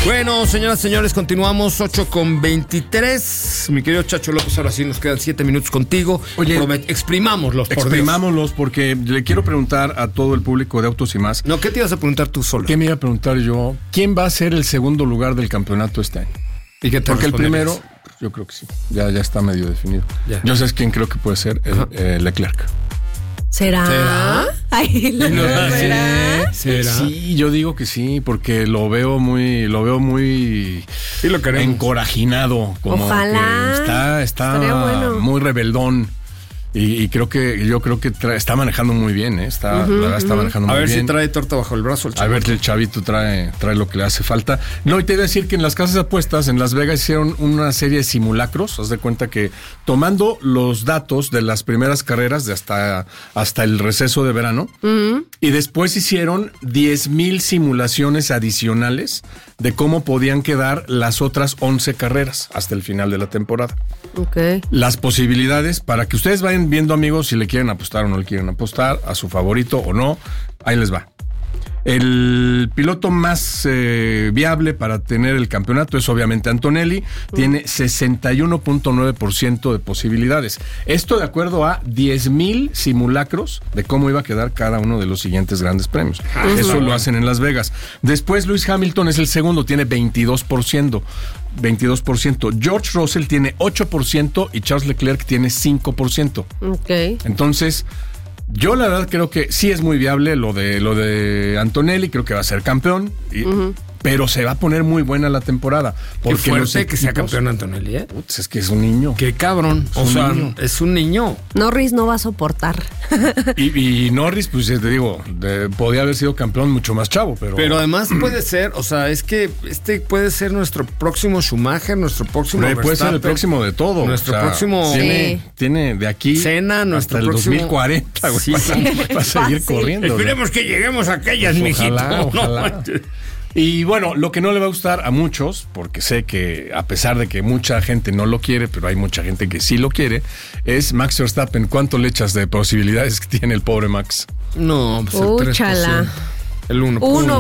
Bueno, señoras y señores, continuamos 8:23. Mi querido Chacho López, ahora sí nos quedan 7 minutos contigo. Oye, exprimámoslos, por Exprimámoslos porque le quiero preguntar a todo el público de Autos y Más. No, ¿qué te ibas a preguntar tú solo? ¿Qué me iba a preguntar yo? ¿Quién va a ser el segundo lugar del campeonato este año? ¿Y qué te Porque el responderías? primero, yo creo que sí. Ya está medio definido. Ya. Yo sé quién creo que puede ser, Leclerc. ¿Será? Ay, ¿será? ¿Será? Sí, yo digo que sí, porque lo veo muy Sí, lo queremos. encorajinado, como Ojalá. que está Estaría bueno. muy rebeldón. Y yo creo que está manejando muy bien, ¿eh? La verdad está manejando A muy ver bien. si trae torta bajo el brazo el A chavo. ver, el chavito trae lo que le hace falta. No, y te iba a decir que en las casas de apuestas en Las Vegas hicieron una serie de simulacros. Haz de cuenta que tomando los datos de las primeras carreras de hasta el receso de verano, y después hicieron 10,000 simulaciones adicionales de cómo podían quedar las otras 11 carreras hasta el final de la temporada. Ok. Las posibilidades para que ustedes vayan viendo, amigos, si le quieren apostar o no le quieren apostar, a su favorito o no. Ahí les va. El piloto más viable para tener el campeonato es obviamente Antonelli. Tiene 61.9% de posibilidades. Esto de acuerdo a 10,000 simulacros de cómo iba a quedar cada uno de los siguientes grandes premios. Eso lo hacen en Las Vegas. Después Lewis Hamilton es el segundo, tiene 22%. George Russell tiene 8% y Charles Leclerc tiene 5%. Ok. Entonces, yo la verdad creo que sí es muy viable lo de Antonelli, creo que va a ser campeón, pero se va a poner muy buena la temporada. Qué Porque fuerte que sea campeón Antonelli, ¿eh? Putz, es que es un niño. Qué cabrón. O un sea, niño. es un niño. Norris no va a soportar. Y Norris, pues te digo, podía haber sido campeón mucho más chavo, Pero además puede ser, o sea, es que puede ser nuestro próximo Schumacher, nuestro próximo puede ser el Verstappen, próximo de todo. Nuestro próximo Tiene de aquí Senna, nuestro hasta el próximo 2040, güey. Sí, Va a seguir fácil. corriendo. Esperemos que lleguemos a aquellas, Pues mijito. ojalá. No, Y bueno, lo que no le va a gustar a muchos, porque sé que a pesar de que mucha gente no lo quiere, pero hay mucha gente que sí lo quiere, es Max Verstappen. ¿Cuánto le echas de posibilidades que tiene el pobre Max? No, pues el 3%. Úchala. El 1%.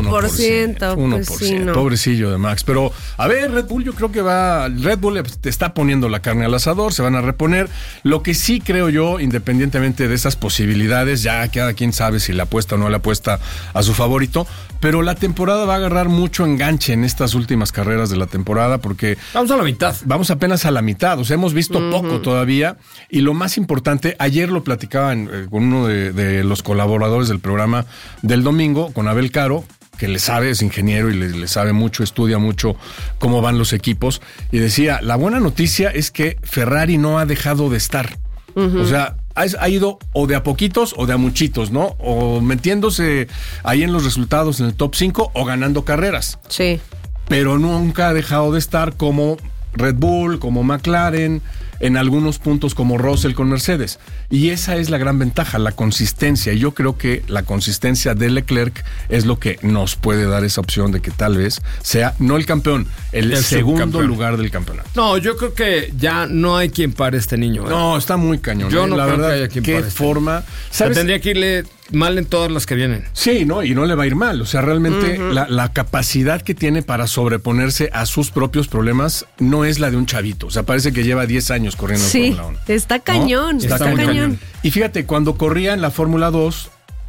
1%. 1%. Pues sí, no. Pobrecillo de Max. Pero, a ver, Red Bull, yo creo que Red Bull te está poniendo la carne al asador, se van a reponer. Lo que sí creo yo, independientemente de esas posibilidades, ya cada quien sabe si le apuesta o no le apuesta a su favorito, pero la temporada va a agarrar mucho enganche en estas últimas carreras de la temporada, porque Vamos a la mitad. vamos apenas a la mitad, o sea, hemos visto poco todavía, y lo más importante, ayer lo platicaba con uno de los colaboradores del programa del domingo, con Abel Caro, que le sabe, es ingeniero y le sabe mucho, estudia mucho cómo van los equipos, y decía, la buena noticia es que Ferrari no ha dejado de estar. O sea, ha ido o de a poquitos o de a muchitos, ¿no? O metiéndose ahí en los resultados en el top 5 o ganando carreras. Sí. Pero nunca ha dejado de estar como Red Bull, como McLaren, en algunos puntos como Russell con Mercedes. Y esa es la gran ventaja, la consistencia. Y yo creo que la consistencia de Leclerc es lo que nos puede dar esa opción de que tal vez sea, no el campeón, el segundo subcampeón. lugar del campeonato. No, yo creo que ya no hay quien pare a este niño. ¿eh? No, está muy cañón. Yo no la creo que verdad, haya quien qué pare este forma. O sea, ¿Sabes? tendría que irle mal en todas las que vienen. Sí, ¿no? Y no le va a ir mal. O sea, realmente la capacidad que tiene para sobreponerse a sus propios problemas no es la de un chavito. O sea, parece que lleva 10 años corriendo en Sí. Fórmula 1. Está cañón. ¿No? Está muy cañón. Y fíjate, cuando corría en la Fórmula 2,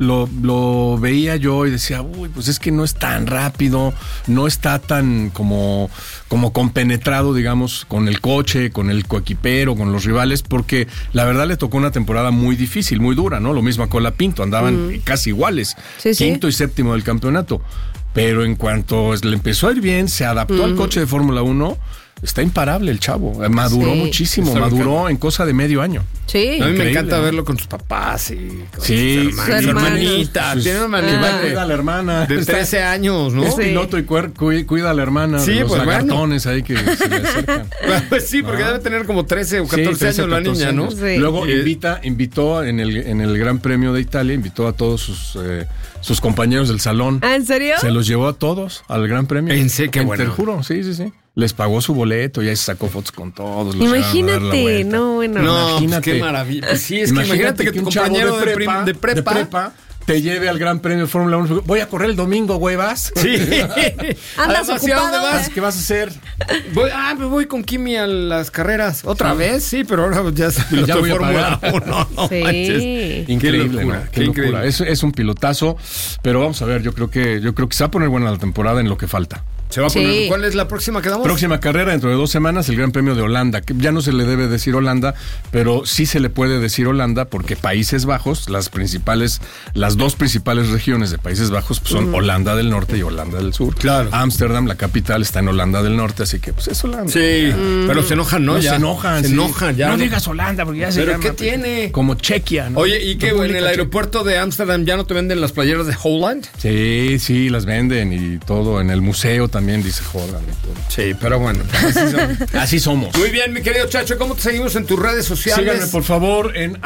lo veía yo y decía, uy, pues es que no es tan rápido, no está tan como compenetrado, digamos, con el coche, con el coequipero, con los rivales, porque la verdad le tocó una temporada muy difícil, muy dura, ¿no? Lo mismo a Colapinto, andaban casi iguales, Sí, sí. quinto y séptimo del campeonato. Pero en cuanto le empezó a ir bien, se adaptó al coche de Fórmula 1, está imparable el chavo. Maduró Sí. muchísimo, Está maduró brincando. en cosa de medio año. Sí. A mí me Increíble, encanta ¿no? verlo con sus papás y con Sí, sus su hermanita. Sus- Tiene una que va y hermanita cuida a la hermana. de 13 años, ¿no? Es Sí. piloto y cuida a la hermana Sí, de los pues, bueno. lagartones ahí que se le acercan. Pues sí, porque debe tener como 13 o 14 Sí, 13, años la 14 niña, ¿no? años. Sí. Luego Y- invitó en el Gran Premio de Italia, invitó a todos sus compañeros del salón. ¿Ah, en serio? Se los llevó a todos al Gran Premio. ¿En serio? Qué Te bueno. juro, sí. Les pagó su boleto y ahí se sacó fotos con todos. los llevaron a dar la Imagínate, vuelta. no, bueno. No, Imagínate. pues qué maravilla. Pues sí, es que imagínate que tu un chavo compañero de prepa te lleve al Gran Premio de Fórmula 1. Voy a correr el domingo, güey, ¿vas? Sí. ¿Andas Además, ¿y a dónde ocupado? vas? ¿Qué vas a hacer? Me voy con Kimi a las carreras. ¿Otra vez? Sí, pero ahora ya es piloto Ya voy de a Fórmula pagar. 1. No Sí. manches. Increíble, Qué locura, ¿no? qué Qué locura. increíble. Es un pilotazo, pero vamos a ver, yo creo que se va a poner buena la temporada en lo que falta. Se va a Sí. poner. ¿Cuál es la próxima que damos? Próxima carrera dentro de 2 semanas, el Gran Premio de Holanda, que ya no se le debe decir Holanda, pero sí se le puede decir Holanda porque Países Bajos, las dos principales regiones de Países Bajos pues, son Holanda del Norte y Holanda del Sur. Claro. Ámsterdam, la capital, está en Holanda del Norte, así que pues es Holanda. Sí, pero se enojan, ¿no? No, Ya. se enojan. Se sí. enojan, ya. No digas Holanda porque ya se ¿Pero llama, qué pues, tiene? Como Chequia, ¿no? Oye, ¿y qué? ¿En República el aeropuerto de Ámsterdam ya no te venden las playeras de Holland? Sí, las venden y todo. En el museo también dice Holland y todo. Sí, pero bueno. Así somos. Muy bien, mi querido Chacho, ¿cómo te seguimos en tus redes sociales? Síganme, por favor, en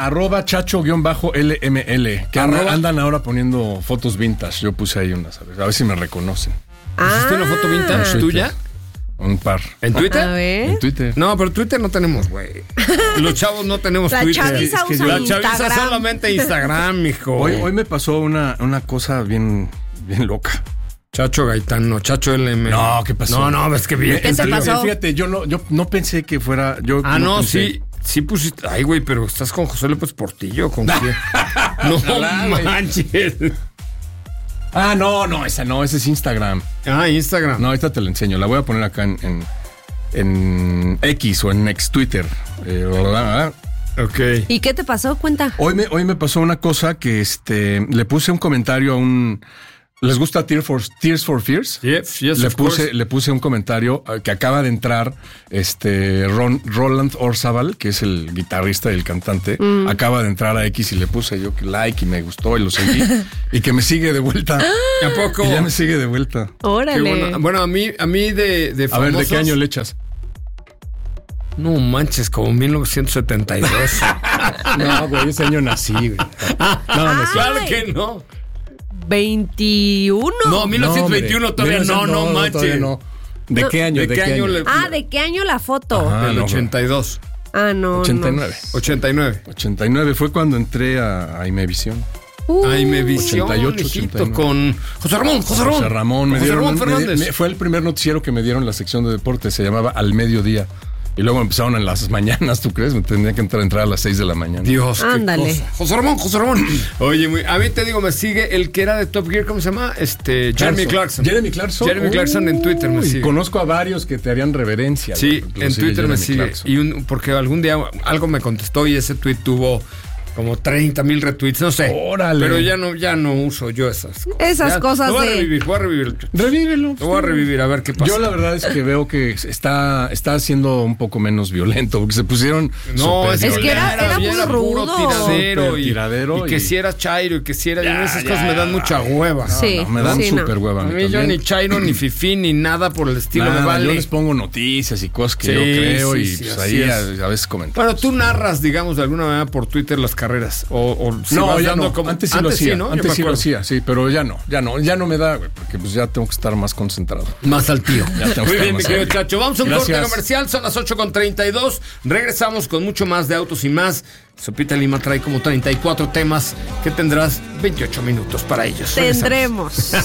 @chacho_LML. Que andan ahora poniendo fotos vintage. Yo puse ahí unas, a ver si me reconocen. ¿Hiciste una foto vintage tuya? Un par. ¿En Twitter? A ver. En Twitter. No, pero Twitter no tenemos, güey. Los chavos no tenemos La Twitter. chaviza usa La chaviza Instagram. solamente Instagram, mijo. Hoy me pasó una cosa bien loca. Chacho Gaetano, Chacho LM. No, ¿qué pasó? No, es que bien. ¿Qué te pasó? Fíjate, yo no pensé que fuera. No, pensé. sí pusiste. Ay, güey, pero estás con José López Portillo, ¿con quién? No Ojalá, güey. manches. Ah, no, esa no, ese es Instagram. Instagram. No, ahorita te la enseño. La voy a poner acá en X o en ex Twitter. Ok. ¿Y qué te pasó? Cuenta. Hoy me pasó una cosa que le puse un comentario a un. ¿Les gusta Tears for Fears? Yes, of course. Le puse un comentario que acaba de entrar Roland Orzabal, que es el guitarrista y el cantante, acaba de entrar a X y le puse yo like y me gustó y lo seguí y que me sigue de vuelta. ¿A poco? Y ya me sigue de vuelta. Órale. Qué bueno, a mí de A ver, ¿de famosos- qué año le echas? No manches, como 1972. No, güey, ese año nací, güey. No, claro que no. 21. No, 1921 hombre. todavía no manches. Todavía no. ¿De qué año? ¿De qué año le- ¿de qué año la foto? Ajá. Del no, 82. No. 89. 89. 89 fue cuando entré a Imevisión. Ay, me visión, 88, mijito, 89. con José Ramón. José Ramón, me José dieron Ramón Fernández. fue el primer noticiero que me dieron la sección de deportes, se llamaba Al Mediodía. Y luego empezaron en las mañanas, ¿tú crees? Me tendría que entrar a las 6 de la mañana. Dios, qué Ándale. cosa. José Ramón. Oye, a mí te digo, me sigue el que era de Top Gear, ¿cómo se llama? Jeremy Clarkson. Jeremy Clarkson. Jeremy Clarkson en Twitter me Uy, sigue. Conozco a varios que te harían reverencia. Sí, Lo en sigue Twitter me Jeremy sigue. Clarkson. Porque algún día algo me contestó y ese tweet tuvo como 30,000 retweets, no sé. Órale. Pero ya no uso yo esas cosas. Esas cosas lo voy a de- revivir. Revívelo. Lo voy a revivir, a ver qué pasa. Yo la verdad es que veo que está siendo un poco menos violento, porque se pusieron No, súper es que era violentos, muy era puro rudo. tiradero. Súper Y, tiradero y que y- si eras chairo y que si era... esas cosas me dan mucha hueva. Sí. No, me dan Sí, no. súper hueva. A mí yo ni chairo, ni fifí, ni nada por el estilo. Nada, me vale. yo les pongo noticias y cosas que Sí, yo creo sí, y sí, pues así ahí es. a veces comentarios. Bueno, tú narras, digamos, de alguna manera por Twitter las carreras. O si No, vas ya dando no. como- Antes sí lo hacía. ¿no? Yo Antes me sí lo acuerdo. hacía, sí, pero ya no me da, güey, porque pues ya tengo que estar más concentrado. Más al tío. Ya tengo Muy que bien, mi estar querido más al tío. Chacho. Vamos a un Gracias. corte comercial. Son las 8:32. Regresamos con mucho más de Autos y Más. Sopita Lima trae como 34 temas que tendrás 28 minutos para ellos. Regresamos. Tendremos.